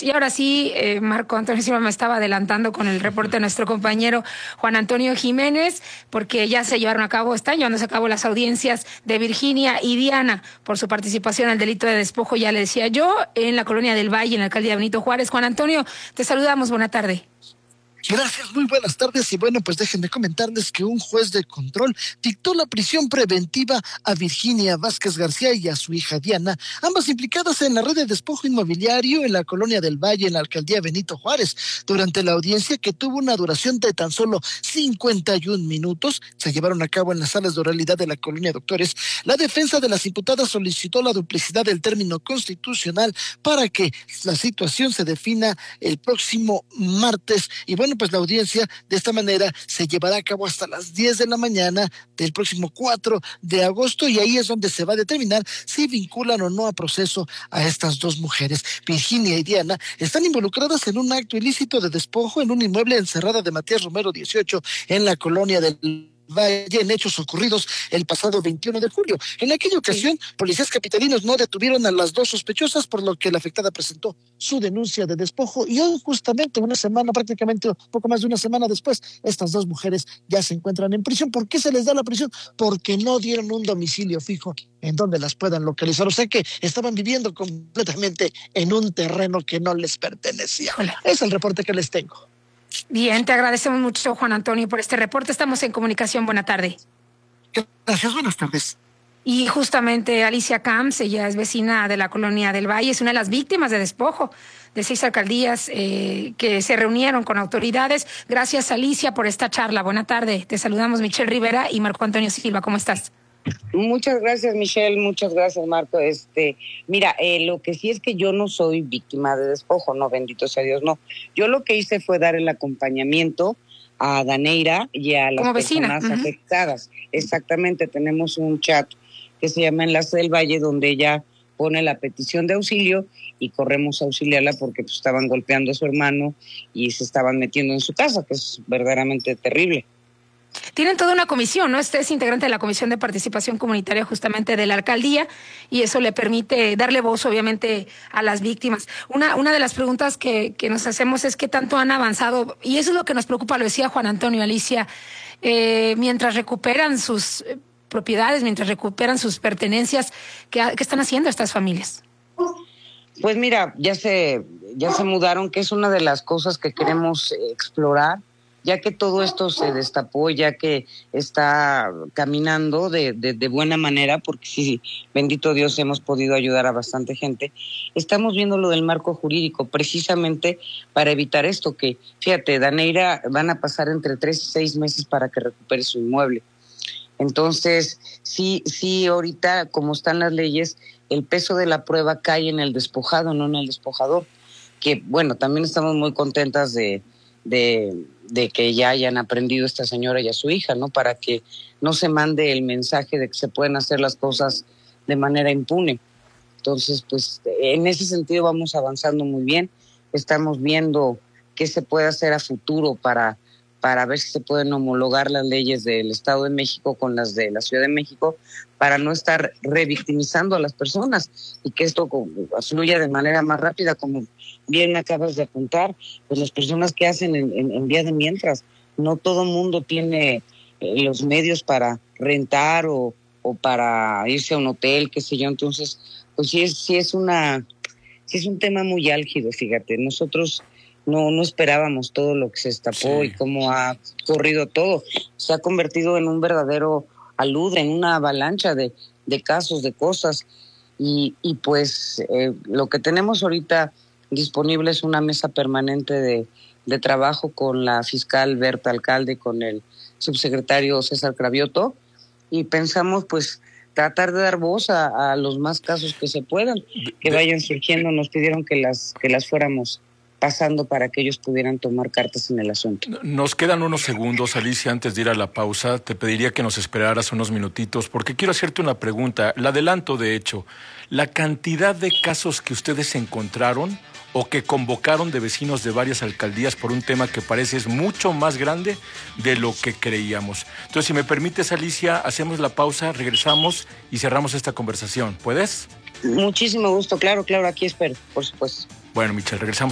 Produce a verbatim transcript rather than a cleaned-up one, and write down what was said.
Gracias. Y ahora sí, eh, Marco Antonio Silva me estaba adelantando con el reporte de nuestro compañero Juan Antonio Jiménez, porque ya se llevaron a cabo, están llevándose a cabo las audiencias de Virginia y Diana por su participación en el delito de despojo, ya le decía yo, en la Colonia del Valle, en la alcaldía Benito Juárez. Juan Antonio, te saludamos, buena tarde. Gracias, muy buenas tardes y bueno, pues déjenme comentarles que un juez de control dictó la prisión preventiva a Virginia Vázquez García y a su hija Diana, ambas implicadas en la red de despojo inmobiliario en la Colonia del Valle, en la alcaldía Benito Juárez. Durante la audiencia, que tuvo una duración de tan solo cincuenta y un minutos, se llevaron a cabo en las salas de oralidad de la Colonia Doctores. La defensa de las imputadas solicitó la duplicidad del término constitucional para que la situación se defina el próximo martes y bueno, pues la audiencia de esta manera se llevará a cabo hasta las diez de la mañana del próximo cuatro de agosto y ahí es donde se va a determinar si vinculan o no a proceso a estas dos mujeres. Virginia y Diana están involucradas en un acto ilícito de despojo en un inmueble encerrada de Matías Romero dieciocho en la Colonia del Valle, en hechos ocurridos el pasado veintiuno de julio. En aquella ocasión, sí, policías capitalinos no detuvieron a las dos sospechosas, por lo que la afectada presentó su denuncia de despojo y hoy justamente una semana, prácticamente un poco más de una semana después, estas dos mujeres ya se encuentran en prisión. ¿Por qué se les da la prisión? Porque no dieron un domicilio fijo en donde las puedan localizar, o sea que estaban viviendo completamente en un terreno que no les pertenecía. Hola. Es el reporte que les tengo. Bien, te agradecemos mucho, Juan Antonio, por este reporte. Estamos en comunicación. Buena tarde. Gracias, buenas tardes. Y justamente Alicia Camps, ella es vecina de la Colonia del Valle, es una de las víctimas de despojo de seis alcaldías eh, que se reunieron con autoridades. Gracias, Alicia, por esta charla. Buena tarde. Te saludamos Michelle Rivera y Marco Antonio Silva. ¿Cómo estás? Muchas gracias, Michelle, muchas gracias, Marco. Este, mira, eh, lo que sí es que yo no soy víctima de despojo, no, bendito sea Dios, no. Yo lo que hice fue dar el acompañamiento a Daneira y a las como vecina. personas Uh-huh. afectadas. Exactamente, tenemos un chat que se llama Enlace del Valle, donde ella pone la petición de auxilio y corremos a auxiliarla porque pues, estaban golpeando a su hermano y se estaban metiendo en su casa, que es verdaderamente terrible. Tienen toda una comisión, ¿no? Usted es integrante de la Comisión de Participación Comunitaria justamente de la alcaldía y eso le permite darle voz, obviamente, a las víctimas. Una, una de las preguntas que, que nos hacemos es qué tanto han avanzado, y eso es lo que nos preocupa, lo decía Juan Antonio, Alicia, eh, mientras recuperan sus eh, propiedades, mientras recuperan sus pertenencias, ¿qué, qué están haciendo estas familias? Pues mira, ya se, ya se mudaron, que es una de las cosas que queremos explorar, ya que todo esto se destapó, ya que está caminando de, de, de buena manera, porque sí, bendito Dios, hemos podido ayudar a bastante gente. Estamos viendo lo del marco jurídico, precisamente para evitar esto, que, fíjate, Daneira van a pasar entre tres y seis meses para que recupere su inmueble. Entonces, sí, sí, ahorita, como están las leyes, el peso de la prueba cae en el despojado, no en el despojador. Que, bueno, también estamos muy contentas de... de de que ya hayan aprendido esta señora y a su hija, ¿no? Para que no se mande el mensaje de que se pueden hacer las cosas de manera impune. Entonces, pues, en ese sentido vamos avanzando muy bien. Estamos viendo qué se puede hacer a futuro para, para ver si se pueden homologar las leyes del Estado de México con las de la Ciudad de México para no estar revictimizando a las personas y que esto fluya de manera más rápida, como bien acabas de apuntar, pues las personas que hacen en, en, en vía de mientras, no todo mundo tiene eh, los medios para rentar o, o para irse a un hotel, qué sé yo, entonces, pues sí es, sí es una, sí es un tema muy álgido, fíjate, nosotros no, no esperábamos todo lo que se destapó, sí, y cómo ha corrido todo, se ha convertido en un verdadero alud, en una avalancha de, de casos, de cosas, y, y pues eh, lo que tenemos ahorita disponible es una mesa permanente de, de trabajo con la fiscal Berta Alcalde, con el subsecretario César Cravioto, y pensamos pues tratar de dar voz a, a los más casos que se puedan, que vayan surgiendo. Nos pidieron que las, que las fuéramos pasando para que ellos pudieran tomar cartas en el asunto. Nos quedan unos segundos, Alicia, antes de ir a la pausa. Te pediría que nos esperaras unos minutitos, porque quiero hacerte una pregunta. La adelanto, de hecho. La cantidad de casos que ustedes encontraron o que convocaron de vecinos de varias alcaldías por un tema que parece es mucho más grande de lo que creíamos. Entonces, si me permites, Alicia, hacemos la pausa, regresamos y cerramos esta conversación. ¿Puedes? Muchísimo gusto, claro, claro, aquí espero, por supuesto. Bueno, Michelle, regresamos.